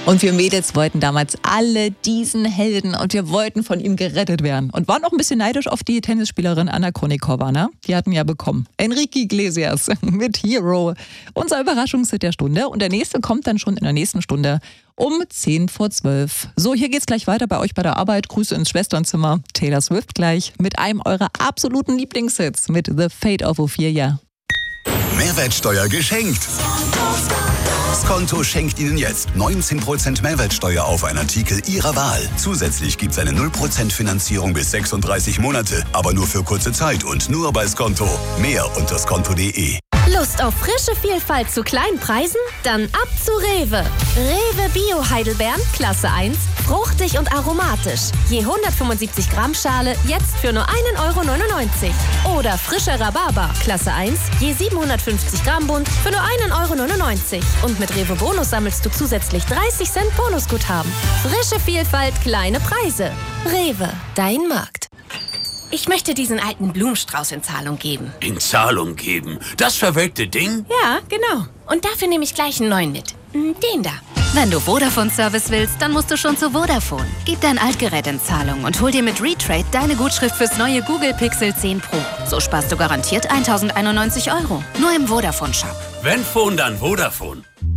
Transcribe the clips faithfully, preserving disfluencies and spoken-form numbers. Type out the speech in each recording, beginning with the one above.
Und wir Mädels wollten damals alle diesen Helden und wir wollten von ihm gerettet werden. Und waren auch ein bisschen neidisch auf die Tennisspielerin Anna Kournikova, ne? Die hatten ja bekommen. Enrique Iglesias mit Hero. Unser Überraschungshit der Stunde. Und der nächste kommt dann schon in der nächsten Stunde um zehn vor zwölf. So, hier geht's gleich weiter bei euch bei der Arbeit. Grüße ins Schwesternzimmer. Taylor Swift gleich mit einem eurer absoluten Lieblingshits mit The Fate of Ophelia. Mehrwertsteuer geschenkt. Skonto schenkt Ihnen jetzt neunzehn Prozent Mehrwertsteuer auf einen Artikel Ihrer Wahl. Zusätzlich gibt es eine null Prozent Finanzierung bis sechsunddreißig Monate, aber nur für kurze Zeit und nur bei Skonto. Mehr unter skonto punkt de. Lust auf frische Vielfalt zu kleinen Preisen? Dann ab zu Rewe. Rewe Bio Heidelbeeren, Klasse eins, fruchtig und aromatisch. Je hundertfünfundsiebzig Gramm Schale, jetzt für nur ein Euro neunundneunzig. Oder frischer Rhabarber, Klasse eins, je siebenhundertfünfzig Gramm Bund, für nur ein Euro neunundneunzig. Und mit Rewe Bonus sammelst du zusätzlich dreißig Cent Bonusguthaben. Frische Vielfalt, kleine Preise. Rewe, dein Markt. Ich möchte diesen alten Blumenstrauß in Zahlung geben. In Zahlung geben? Das verwelkte Ding? Ja, genau. Und dafür nehme ich gleich einen neuen mit. Den da. Wenn du Vodafone-Service willst, dann musst du schon zu Vodafone. Gib dein Altgerät in Zahlung und hol dir mit Retrade deine Gutschrift fürs neue Google Pixel zehn Pro. So sparst du garantiert tausendeinundneunzig Euro. Nur im Vodafone-Shop. Wenn Phone, dann Vodafone.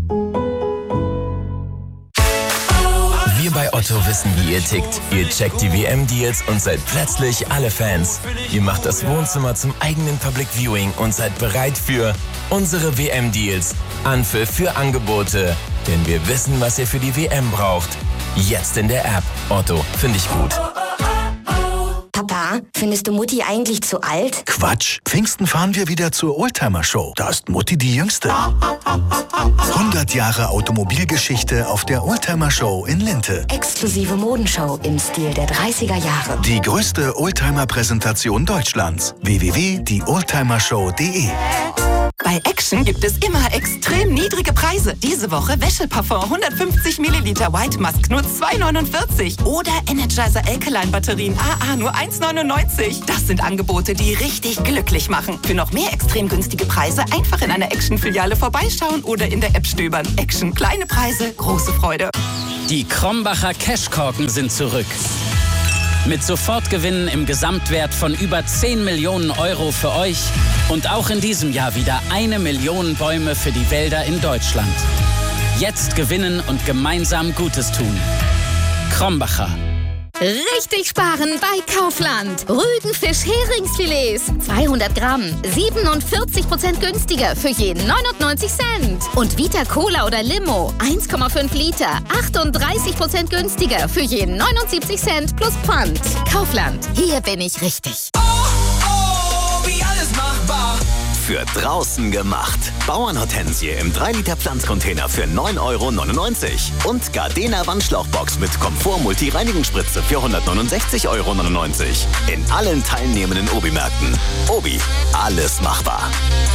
Wir bei Otto wissen, wie ihr tickt. Ihr checkt die W M-Deals und seid plötzlich alle Fans. Ihr macht das Wohnzimmer zum eigenen Public Viewing und seid bereit für unsere W M-Deals. Anpfiff für Angebote. Denn wir wissen, was ihr für die W M braucht. Jetzt in der App. Otto, finde ich gut. Papa, findest du Mutti eigentlich zu alt? Quatsch. Pfingsten fahren wir wieder zur Oldtimer-Show. Da ist Mutti die Jüngste. hundert Jahre Automobilgeschichte auf der Oldtimer-Show in Linte. Exklusive Modenshow im Stil der dreißiger Jahre. Die größte Oldtimer-Präsentation Deutschlands. w w w punkt die oldtimer show punkt de. Bei Action gibt es immer extrem niedrige Preise. Diese Woche Wäscheparfum hundertfünfzig Milliliter White Musk nur zwei neunundvierzig. Oder Energizer Alkaline Batterien A A nur eins neunundneunzig. Das sind Angebote, die richtig glücklich machen. Für noch mehr extrem günstige Preise einfach in einer Action-Filiale vorbeischauen oder in der App stöbern. Action, kleine Preise, große Freude. Die Krombacher Cashkorken sind zurück. Mit Sofortgewinnen im Gesamtwert von über zehn Millionen Euro für euch und auch in diesem Jahr wieder eine Million Bäume für die Wälder in Deutschland. Jetzt gewinnen und gemeinsam Gutes tun. Krombacher. Richtig sparen bei Kaufland. Rügenfisch-Heringsfilets. zweihundert Gramm. siebenundvierzig Prozent günstiger für jeden neunundneunzig Cent. Und Vita Cola oder Limo. eins Komma fünf Liter. achtunddreißig Prozent günstiger für jeden neunundsiebzig Cent plus Pfand. Kaufland. Hier bin ich richtig. Oh, oh, wie alles machbar. Für draußen gemacht. Bauernhortensie im drei Liter Pflanzcontainer für neun Euro neunundneunzig. Und Gardena Wandschlauchbox mit Komfort-Multi-Reinigungsspritze für hundertneunundsechzig Euro neunundneunzig. In allen teilnehmenden Obi-Märkten. Obi, alles machbar.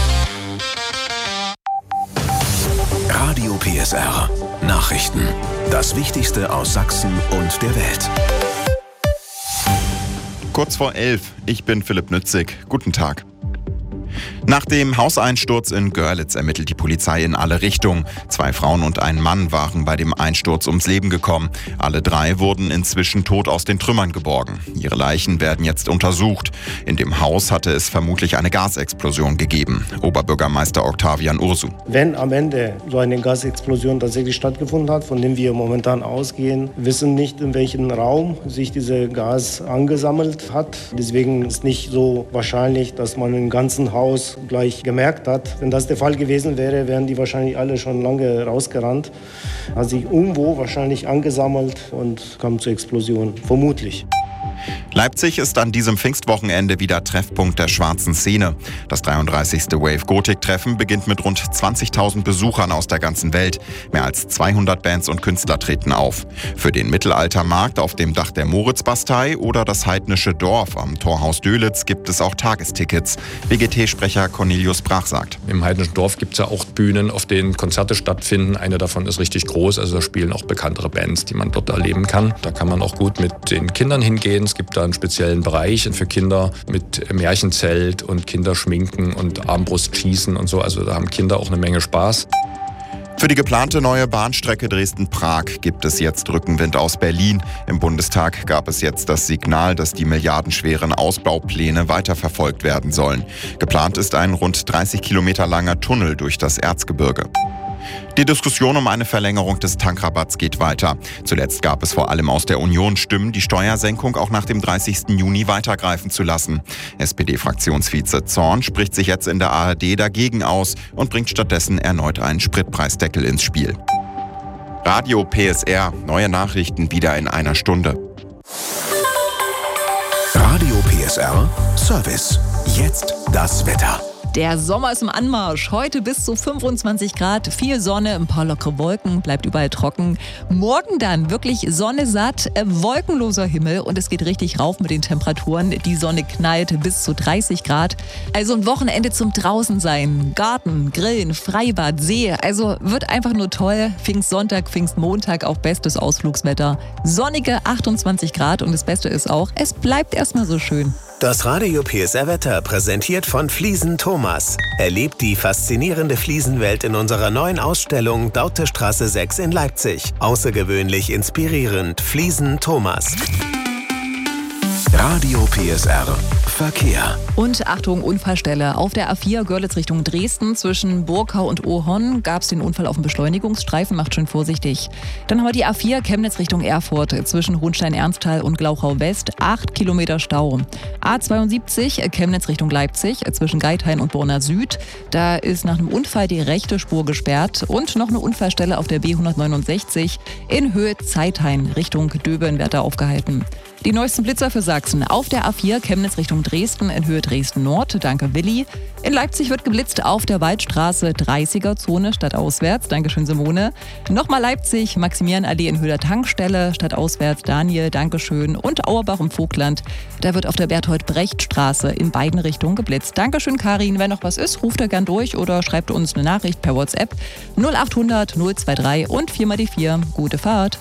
Radio P S R. Nachrichten. Das Wichtigste aus Sachsen und der Welt. Kurz vor elf. Ich bin Philipp Nützig. Guten Tag. Nach dem Hauseinsturz in Görlitz ermittelt die Polizei in alle Richtungen. Zwei Frauen und ein Mann waren bei dem Einsturz ums Leben gekommen. Alle drei wurden inzwischen tot aus den Trümmern geborgen. Ihre Leichen werden jetzt untersucht. In dem Haus hatte es vermutlich eine Gasexplosion gegeben. Oberbürgermeister Octavian Ursu. Wenn am Ende so eine Gasexplosion tatsächlich stattgefunden hat, von dem wir momentan ausgehen, wissen nicht, in welchem Raum sich diese Gas angesammelt hat. Deswegen ist nicht so wahrscheinlich, dass man im ganzen Haus gleich gemerkt hat. Wenn das der Fall gewesen wäre, wären die wahrscheinlich alle schon lange rausgerannt. Hat sich irgendwo wahrscheinlich angesammelt und kam zur Explosion, vermutlich. Leipzig ist an diesem Pfingstwochenende wieder Treffpunkt der schwarzen Szene. Das dreiunddreißigste Wave Gothic Treffen beginnt mit rund zwanzigtausend Besuchern aus der ganzen Welt. Mehr als zweihundert Bands und Künstler treten auf. Für den Mittelaltermarkt auf dem Dach der Moritzbastei oder das heidnische Dorf am Torhaus Dölitz gibt es auch Tagestickets. W G T-Sprecher Cornelius Brach sagt. Im heidnischen Dorf gibt es ja auch Bühnen, auf denen Konzerte stattfinden. Eine davon ist richtig groß, also da spielen auch bekanntere Bands, die man dort erleben kann. Da kann man auch gut mit den Kindern hingehen. Es gibt da einen speziellen Bereich für Kinder mit Märchenzelt und Kinderschminken und Armbrustschießen und so. Also da haben Kinder auch eine Menge Spaß. Für die geplante neue Bahnstrecke Dresden-Prag gibt es jetzt Rückenwind aus Berlin. Im Bundestag gab es jetzt das Signal, dass die milliardenschweren Ausbaupläne weiterverfolgt werden sollen. Geplant ist ein rund dreißig Kilometer langer Tunnel durch das Erzgebirge. Die Diskussion um eine Verlängerung des Tankrabatts geht weiter. Zuletzt gab es vor allem aus der Union Stimmen, die Steuersenkung auch nach dem dreißigsten Juni weitergreifen zu lassen. S P D-Fraktionsvize Zorn spricht sich jetzt in der A R D dagegen aus und bringt stattdessen erneut einen Spritpreisdeckel ins Spiel. Radio P S R, neue Nachrichten wieder in einer Stunde. Radio P S R Service. Jetzt das Wetter. Der Sommer ist im Anmarsch. Heute bis zu fünfundzwanzig Grad, viel Sonne, ein paar lockere Wolken, bleibt überall trocken. Morgen dann wirklich Sonne satt, äh, wolkenloser Himmel und es geht richtig rauf mit den Temperaturen. Die Sonne knallt bis zu dreißig Grad. Also ein Wochenende zum Draußensein. Garten, Grillen, Freibad, See. Also wird einfach nur toll. Pfingstsonntag, Pfingstmontag, auch bestes Ausflugswetter. Sonnige achtundzwanzig Grad und das Beste ist auch, es bleibt erstmal so schön. Das Radio P S R-Wetter präsentiert von Fliesen Thomas. Erlebt die faszinierende Fliesenwelt in unserer neuen Ausstellung Dautestraße sechs in Leipzig. Außergewöhnlich inspirierend. Fliesen Thomas. Radio P S R Verkehr. Und Achtung, Unfallstelle. Auf der A vier Görlitz Richtung Dresden zwischen Burkau und Ohorn gab es den Unfall auf dem Beschleunigungsstreifen. Macht schön vorsichtig. Dann haben wir die A vier Chemnitz Richtung Erfurt zwischen Hohenstein-Ernsthal und Glauchau West. Acht Kilometer Stau. A zweiundsiebzig Chemnitz Richtung Leipzig zwischen Geithain und Borna Süd. Da ist nach einem Unfall die rechte Spur gesperrt. Und noch eine Unfallstelle auf der B hundertneunundsechzig in Höhe Zeithain Richtung Döben wird da aufgehalten. Die neuesten Blitzer für Sachsen. Auf der A vier Chemnitz Richtung Dresden in Höhe Dresden Nord. Danke Willi. In Leipzig wird geblitzt auf der Waldstraße dreißiger Zone stadtauswärts. Dankeschön Simone. Nochmal Leipzig, Maximilianallee in Höhe der Tankstelle. Stadtauswärts Daniel, Dankeschön. Und Auerbach im Vogtland. Da wird auf der Berthold-Brecht-Straße in beiden Richtungen geblitzt. Dankeschön Karin. Wenn noch was ist, ruft er gern durch oder schreibt uns eine Nachricht per WhatsApp. null achthundert null drei und vier mal die vier. Gute Fahrt.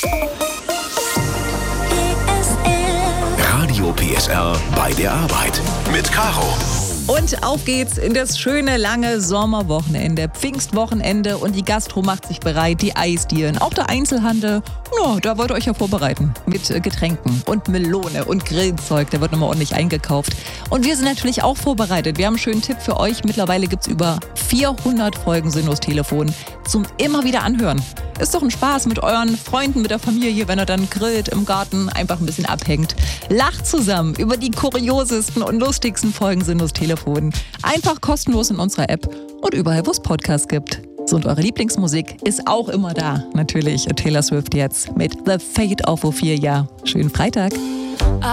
Radio P S R bei der Arbeit mit Caro. Und auf geht's in das schöne, lange Sommerwochenende, Pfingstwochenende und die Gastro macht sich bereit, die Eisdielen, auch der Einzelhandel. Ja, da wollt ihr euch ja vorbereiten mit Getränken und Melone und Grillzeug, da wird nochmal ordentlich eingekauft. Und wir sind natürlich auch vorbereitet. Wir haben einen schönen Tipp für euch. Mittlerweile gibt's über vierhundert Folgen Sinnlos Telefon zum immer wieder anhören. Ist doch ein Spaß mit euren Freunden, mit der Familie, wenn ihr dann grillt im Garten, einfach ein bisschen abhängt. Lacht zusammen über die kuriosesten und lustigsten Folgen Sinnlos Telefon. Einfach kostenlos in unserer App und überall, wo es Podcasts gibt. So, und eure Lieblingsmusik ist auch immer da. Natürlich Taylor Swift jetzt mit The Fate of Ophelia. Schönen Freitag.